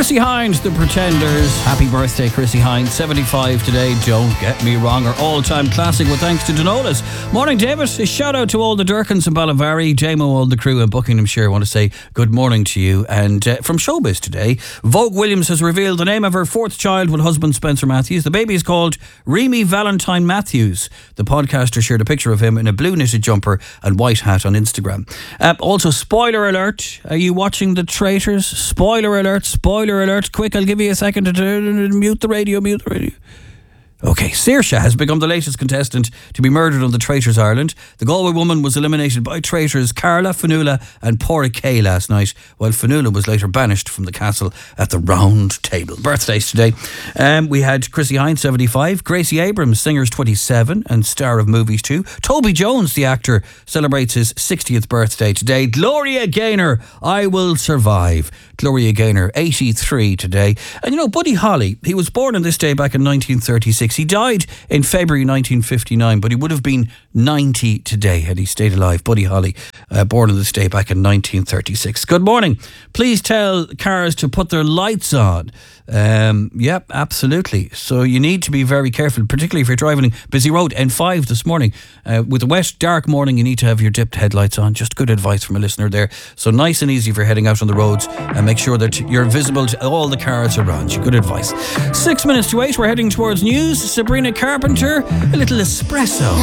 Chrissie Hynde, The Pretenders. Happy birthday, Chrissie Hynde. 75 today, don't get me wrong. Our all-time classic with thanks to Denolas. Morning, David. A shout out to all the Durkins and Ballavari, JMO, all the crew in Buckinghamshire. I want to say good morning to you. And from Showbiz today, Vogue Williams has revealed the name of her fourth child with husband Spencer Matthews. The baby is called Remy Valentine Matthews. The podcaster shared a picture of him in a blue knitted jumper and white hat on Instagram. Also, spoiler alert. Are you watching The Traitors? Spoiler alert. Spoiler alert. Quick, I'll give you a second to mute the radio. Okay, Saoirse has become the latest contestant to be murdered on The Traitors Ireland. The Galway woman was eliminated by traitors Carla, Fionnuala and Pádraig Kay last night, while Fionnuala was later banished from the castle at the Round Table. Birthdays today. We had Chrissie Hynde, 75, Gracie Abrams, singer's 27 and star of movies too. Toby Jones, the actor, celebrates his 60th birthday today. Gloria Gaynor, I Will Survive. Gloria Gaynor, 83 today. And you know, Buddy Holly, he was born on this day back in 1936. He died in February 1959, but he would have been 90 today had he stayed alive. Buddy Holly, born on this day back in 1936. Good morning. Please tell cars to put their lights on. Yep, absolutely. So you need to be very careful, particularly if you're driving busy road. N5 this morning, with a wet, dark morning, you need to have your dipped headlights on. Just good advice from a listener there. So nice and easy if you're heading out on the roads, and make sure that you're visible to all the cars around you. Good advice. 6 minutes to 8, we're heading towards news. Sabrina Carpenter, a little espresso.